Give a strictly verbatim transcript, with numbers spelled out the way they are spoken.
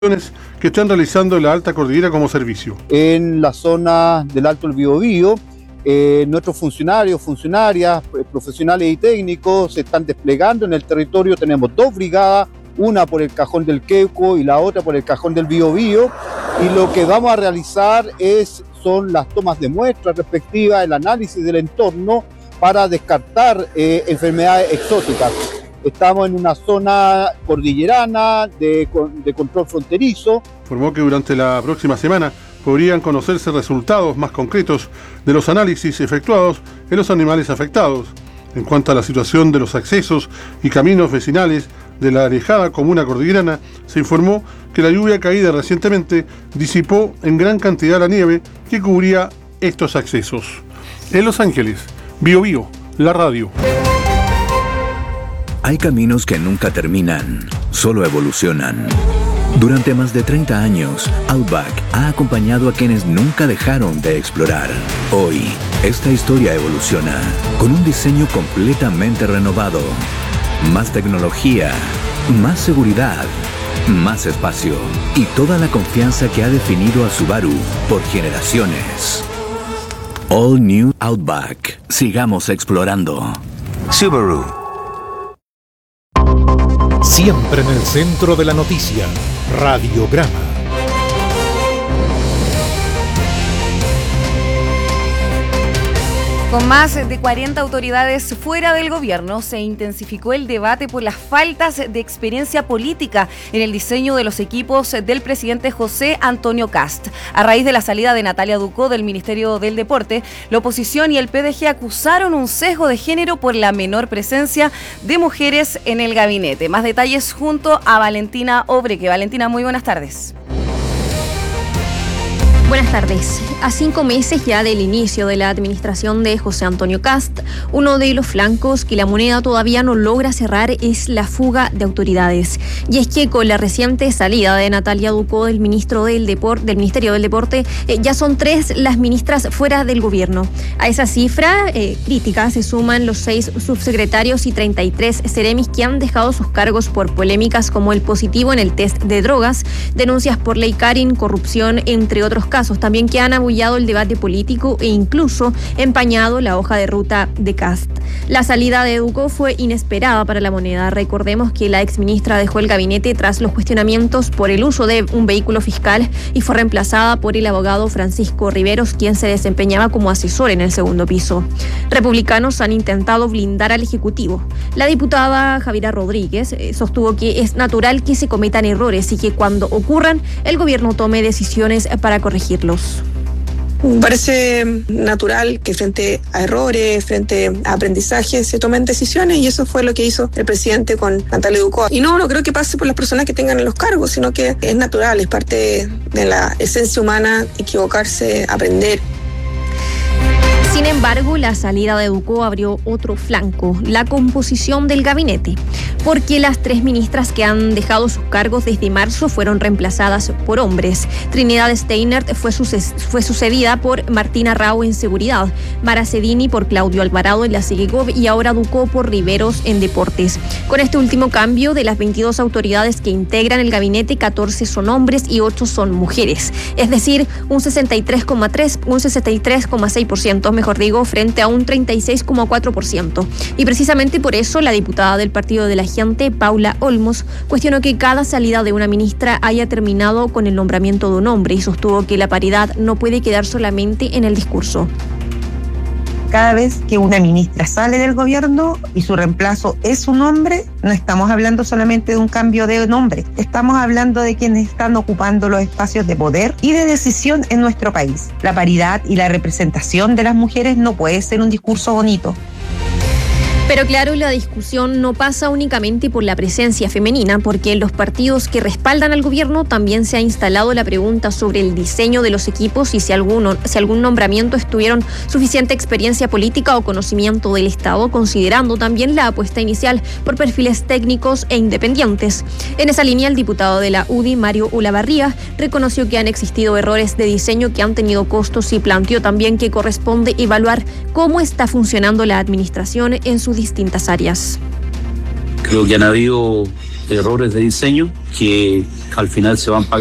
que están realizando en la Alta Cordillera como servicio. En la zona del Alto del Biobío, eh, nuestros funcionarios, funcionarias, profesionales y técnicos se están desplegando en el territorio. Tenemos dos brigadas, una por el Cajón del Queuco y la otra por el Cajón del Biobío, y lo que vamos a realizar es, son las tomas de muestras respectivas, el análisis del entorno para descartar eh, enfermedades exóticas. Estamos en una zona cordillerana de, de control fronterizo. Informó que durante la próxima semana podrían conocerse resultados más concretos de los análisis efectuados en los animales afectados. En cuanto a la situación de los accesos y caminos vecinales de la alejada comuna cordillerana, se informó que la lluvia caída recientemente disipó en gran cantidad la nieve que cubría estos accesos. En Los Ángeles, Biobío, la radio. Hay caminos que nunca terminan, solo evolucionan. Durante más de treinta años, Outback ha acompañado a quienes nunca dejaron de explorar. Hoy, esta historia evoluciona con un diseño completamente renovado. Más tecnología, más seguridad, más espacio y toda la confianza que ha definido a Subaru por generaciones. All New Outback. Sigamos explorando. Subaru. Siempre en el centro de la noticia, Radiograma. Con más de cuarenta autoridades fuera del gobierno, se intensificó el debate por las faltas de experiencia política en el diseño de los equipos del presidente José Antonio Kast. A raíz de la salida de Natalia Ducó del Ministerio del Deporte, la oposición y el P D G acusaron un sesgo de género por la menor presencia de mujeres en el gabinete. Más detalles junto a Valentina Obreque. Valentina, muy buenas tardes. Buenas tardes. A cinco meses ya del inicio de la administración de José Antonio Kast, uno de los flancos que la moneda todavía no logra cerrar es la fuga de autoridades. Y es que con la reciente salida de Natalia Ducó del, ministro del, Depor- del Ministerio del Deporte, eh, ya son tres las ministras fuera del gobierno. A esa cifra eh, crítica se suman los seis subsecretarios y treinta y tres seremis que han dejado sus cargos por polémicas como el positivo en el test de drogas, denuncias por ley Karin, corrupción, entre otros casos. También que han abullado el debate político e incluso empañado la hoja de ruta de Kast. La salida de Ducó fue inesperada para la moneda. Recordemos que la exministra dejó el gabinete tras los cuestionamientos por el uso de un vehículo fiscal y fue reemplazada por el abogado Francisco Riveros, quien se desempeñaba como asesor en el segundo piso. Republicanos han intentado blindar al Ejecutivo. La diputada Javiera Rodríguez eh, sostuvo que es natural que se cometan errores y que cuando ocurran el gobierno tome decisiones para corregir. Parece natural que frente a errores, frente a aprendizaje, se tomen decisiones, y eso fue lo que hizo el presidente con Natalia Ducó. Y no, no creo que pase por las personas que tengan los cargos, sino que es natural, es parte de la esencia humana equivocarse, aprender. Sin embargo, la salida de Ducó abrió otro flanco, la composición del gabinete, porque las tres ministras que han dejado sus cargos desde marzo fueron reemplazadas por hombres. Trinidad Steinert fue, suces- fue sucedida por Martina Rao en Seguridad, Mara Cedini por Claudio Alvarado en la Segegov y ahora Ducó por Riveros en Deportes. Con este último cambio, de las veintidós autoridades que integran el gabinete, catorce son hombres y ocho son mujeres, es decir, un sesenta y tres coma tres, un sesenta y tres coma seis por ciento, mejor digo, frente a un treinta y seis coma cuatro por ciento. Y precisamente por eso la diputada del Partido de la Gente, Paula Olmos, cuestionó que cada salida de una ministra haya terminado con el nombramiento de un hombre y sostuvo que la paridad no puede quedar solamente en el discurso. Cada vez que una ministra sale del gobierno y su reemplazo es un hombre, no estamos hablando solamente de un cambio de nombre, estamos hablando de quienes están ocupando los espacios de poder y de decisión en nuestro país. La paridad y la representación de las mujeres no puede ser un discurso bonito. Pero claro, la discusión no pasa únicamente por la presencia femenina, porque en los partidos que respaldan al gobierno también se ha instalado la pregunta sobre el diseño de los equipos y si, alguno, si algún nombramiento estuvieron suficiente experiencia política o conocimiento del Estado, considerando también la apuesta inicial por perfiles técnicos e independientes. En esa línea, el diputado de la U D I, Mario Olavarría, reconoció que han existido errores de diseño que han tenido costos y planteó también que corresponde evaluar cómo está funcionando la administración en sus distintas áreas. Creo que han habido errores de diseño que al final se van pagando.